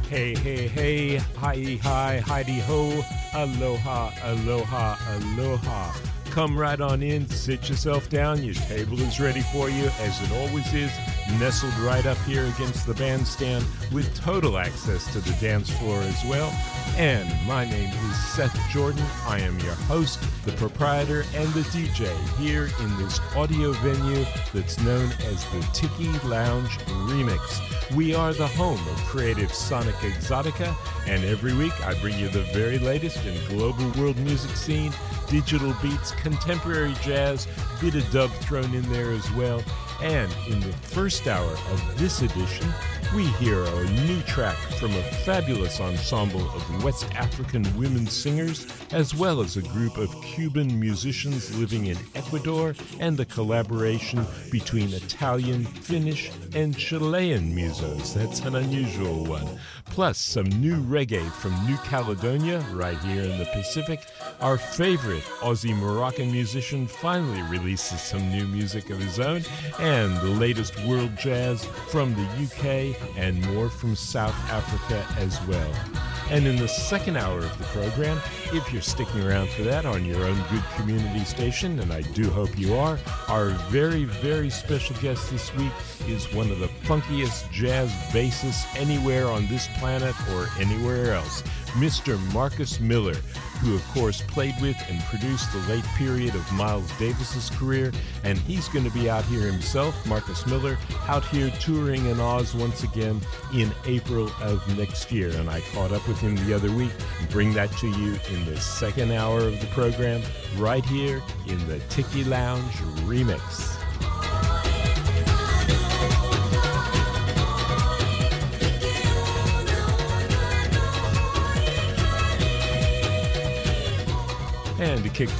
Hey, hey, hey, hi, Heidi ho, aloha, aloha, aloha. Come right on in, sit yourself down, your table is ready for you, as it always is, nestled right up here against the bandstand with total access to the dance floor as well. And my name is Seth Jordan. I am your host, the proprietor, and the DJ here in this audio venue that's known as the Tiki Lounge Remix. We are the home of creative Sonic Exotica, and every week I bring you the very latest in global world music scene, digital beats, contemporary jazz, bit of dub thrown in there as well. And in the first hour of this edition, we hear a new track from a fabulous ensemble of West African women singers, as well as a group of Cuban musicians living in Ecuador, and the collaboration between Italian, Finnish, and Chilean musos. That's an unusual one. Plus some new reggae from New Caledonia, right here in the Pacific. Our favorite Aussie-Moroccan musician finally releases some new music of his own, and the latest world jazz from the UK, and more from South Africa as well. And in the second hour of the program, if you're sticking around for that on your own good community station, and I do hope you are, our very, very special guest this week is one of the funkiest jazz bassists anywhere on this planet or anywhere else, Mr. Marcus Miller, who of course played with and produced the late period of Miles Davis's career, and he's going to be out here himself, Marcus Miller, out here touring in Oz once again in April of next year. And I caught up with him the other week and bring that to you in the second hour of the program, right here in the Tiki Lounge Remix. And to kick